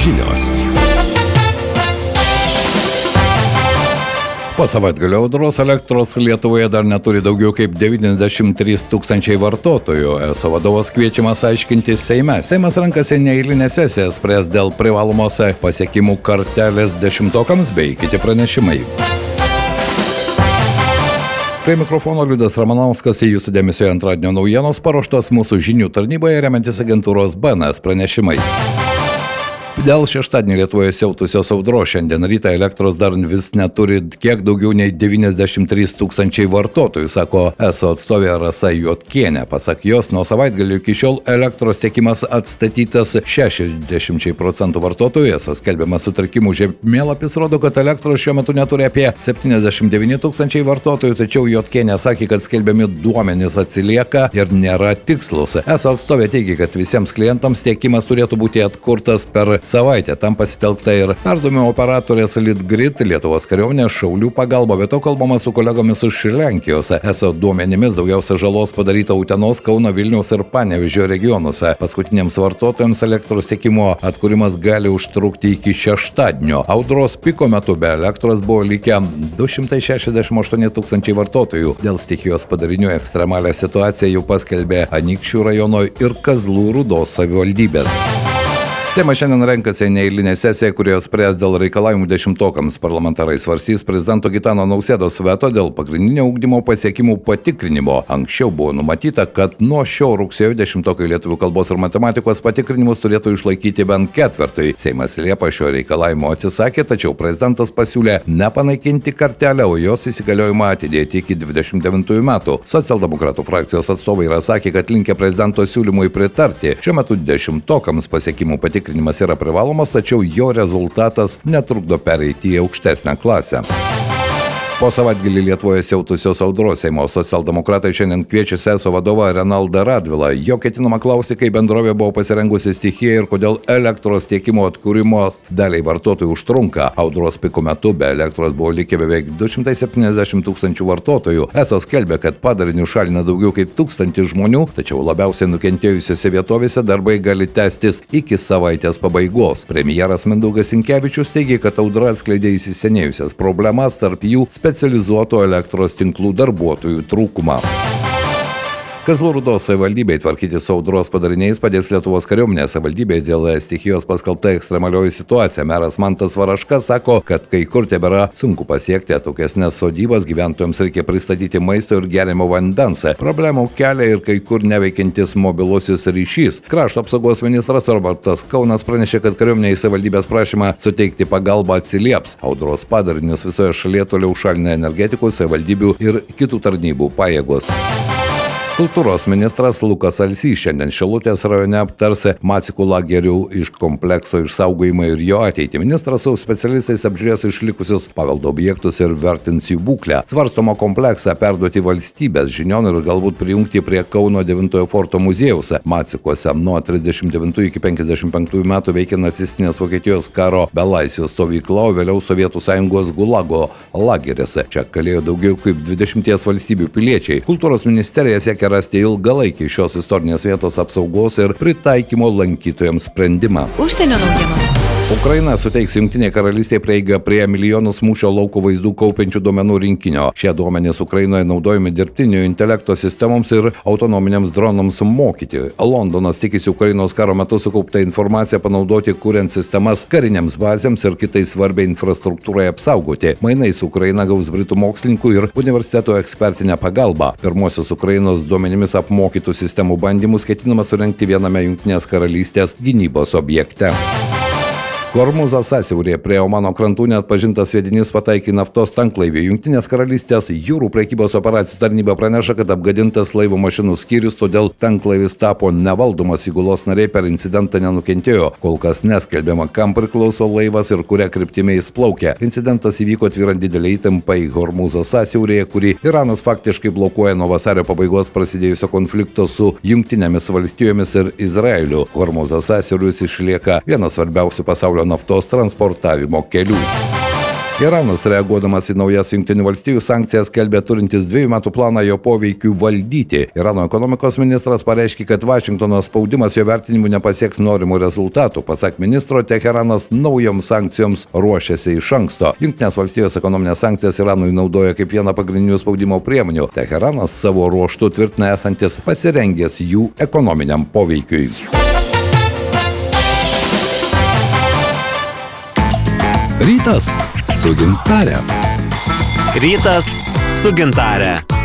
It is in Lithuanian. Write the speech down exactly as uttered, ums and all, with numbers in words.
žinios. Po savaitgalio audros elektros Lietuvoje dar neturi daugiau kaip devyniasdešimt trys tūkstančiai vartotojų. Eso vadovas kviečiamas aiškintis Seime. Seimas renkasi neeilinę sesiją, spręs dėl privalomos pasiekimų kartelės dešimtokams bei kiti pranešimai. Prie mikrofono Liudas Ramanauskas, jūsų dėmesio antradienio naujienos paruoštos mūsų žinių tarnyboje remiantis agentūros B N S pranešimais. Dėl šeštadienį Lietuvoje siautusios audros šiandien rytą elektros dar vis neturi kiek daugiau nei devyniasdešimt trys tūkstančiai vartotojų, sako Eso atstovė Rasa Juodkienė. Pasak jos, nuo savaitgalio iki šiol elektros tiekimas atstatytas šešiasdešimčiai procentų vartotojų. Eso skelbiamas sutrikimų žemėlapis rodo, kad elektros šiuo metu neturi apie septyniasdešimt devyni tūkstančiai vartotojų, tačiau Juodkienė sakė, kad skelbiami duomenys atsilieka ir nėra tikslus. Eso atstovė teigia, kad visiems klientams tiekimas turėtų būti atkurtas per savaitę. Tam pasitelkta ir perdavimo operatorės Litgrid, Lietuvos kariuomenės šaulių pagalba, bet to kalbama su kolegomis iš Lenkijos. Eso duomenimis daugiausia žalos padaryta Utenos, Kauno, Vilniaus ir Panevėžio regionuose. Paskutiniams vartotojams elektros tiekimo atkūrimas gali užtrukti iki šeštadienio. Audros piko metu be elektros buvo likę du šimtai šešiasdešimt aštuoni tūkstančiai vartotojų. Dėl stichijos padarinių ekstremalią situaciją jau paskelbė Anykščių rajono ir Kazlų Rūdos savivaldybės. Seimas šiandien renkasi neeilinę sesiją, kurioje spręs dėl reikalavimų dešimtokams. Parlamentarai svarstys prezidento Gitano Nausėdos veto dėl pagrindinio ugdymo pasiekimų patikrinimo. Anksčiau buvo numatyta, kad nuo šio rugsėjo dešimtokai lietuvių kalbos ir matematikos patikrinimus turėtų išlaikyti bent ketvirtai. Seimas Liepą šio reikalavimo atsisakė, tačiau prezidentas pasiūlė nepanaikinti kartelę, o jos įsigaliojimą atidėti iki dvidešimt devintųjų metų. Socialdemokratų frakcijos atstovai yra sakę, kad linkę prezidento siūlymui pritarti. Šiuo metu dešimtokams pasiekimų patikrinimas Tikrinimas yra privalomas, tačiau jo rezultatas netrukdo pereiti į aukštesnę klasę. Po savaitgalį Lietuvoje siautusios audros Seimo socialdemokratai šiandien kviečia Eso vadovą Renaldą Radvilą. Jo ketinama klausti, kaip bendrovė buvo pasirengusi stichijai ir kodėl elektros tiekimo atkūrimo daliai vartotojų užtrunka. Audros piko metu be elektros buvo likę beveik du šimtai septyniasdešimt tūkstančių vartotojų. Eso skelbia, kad padarinių šalina daugiau kaip tūkstantį žmonių, tačiau labiausiai nukentėjusiose vietovėse darbai gali tęstis iki savaitės pabaigos. Premjeras Mindaugas Sinkevičius teigia, kad audra atskleidė įsisenėjusias problemas, tarp jų specializuotų elektros tinklų darbuotojų trūkumą. Kazlų Rūdos savivaldybei tvarkyti su audros padariniais padės Lietuvos kariuomenė. Savivaldybei dėl stichijos paskelbta ekstremalioji situacija. Meras Mantas Varaška sako, kad kai kur tebėra sunku pasiekti atokesnes sodybas, gyventojams reikia pristatyti maisto ir geriamo vandens. Problemų kelia ir kai kur neveikiantis mobilusis ryšys. Krašto apsaugos ministras Robertas Kaunas pranešė, kad kariuomenė į savivaldybės prašymą suteikti pagalbą atsilieps. Audros padarinius visoje šalyje toliau šalina energetikų, savivaldybių ir kitų tarnybų pajėgos. Kultūros ministras Lukas Alsys šiandien Šilutės rajone aptars Macikų lagerių iš komplekso išsaugojimą ir jo ateitį. Ministras su specialistais apžiūrės išlikusius paveldo objektus ir vertins jų būklę. Svarstoma kompleksą perduoti valstybės žinion ir galbūt prijungti prie Kauno devintojo forto muziejaus. Macikuose nuo trisdešimt devintųjų iki penkiasdešimt penktųjų metų veikia nacistinės Vokietijos karo belaisvių stovykla, o vėliau Sovietų Sąjungos Gulago lageris. Čia kalėjo daugiau kaip dvidešimties valstybių piliečiai. Kultūros ministerija siekia rasti ilgalaikį šios istorinės vietos apsaugos ir pritaikymo lankytojams sprendimą. Užsienio naujienos. Ukraina suteiks Jungtinei karalystei prieigą prie milijonus mūšio lauko vaizdų kaupiančių duomenų rinkinio. Šie duomenys Ukrainoje naudojami dirbtinio intelekto sistemoms ir autonominiams dronams mokyti. Londonas tikisi Ukrainos karo metu sukauptą informaciją panaudoti, kuriant sistemas kariniams bazėms ir kitai svarbiai infrastruktūrai apsaugoti. Mainais Ukraina gaus britų mokslininkų ir universiteto ekspertinę pagalbą. Pirmosios Ukrainos duomenimis apmokytų sistemų bandymus ketinama surengti viename Jungtinės karalystės gynybos objekte. Hormūzo sąsiauryje prie Omano krantų neatpažintas sviedinys pataikė naftos tanklaivį. Jungtinės karalystės jūrų prekybos operacijų tarnyba praneša, kad apgadintas laivo mašinų skyrius, todėl tanklaivis tapo nevaldomas, įgulos nariai per incidentą nenukentėjo. Kol kas neskelbiama, kam priklauso laivas ir kuria kryptimi jis plaukia. Incidentas įvyko tvyrant didelį įtampą į Hormūzo sąsiauryje, kurį Iranas faktiškai blokuoja nuo vasario pabaigos prasidėjusio konflikto su Jungtinėmis valstijomis ir Izraeliu. Hormūzo sąsiauris išlieka vienas svarbiausių pasaulio naftos transportavimo kelių. Iranas, reaguodamas į naujas Jungtinių valstijų sankcijas, skelbė turintis dviejų metų planą jo poveikiui valdyti. Irano ekonomikos ministras pareiškė, kad Vašingtono spaudimas jo vertinimu nepasieks norimų rezultatų. Pasak ministro, Teheranas naujoms sankcijoms ruošiasi iš anksto. Jungtinės valstijos ekonominės sankcijas Iranui naudoja kaip vieną pagrindinių spaudimo priemonių. Teheranas savo ruožtu tvirtina esantis pasirengęs jų ekonominiam poveikiui. Rytas su gintare. Rytas su gintare.